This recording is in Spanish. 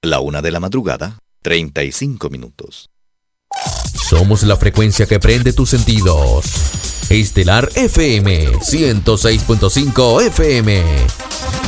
La 1 de la madrugada, 35 minutos. Somos la frecuencia que prende tus sentidos. Estelar FM 106.5 FM.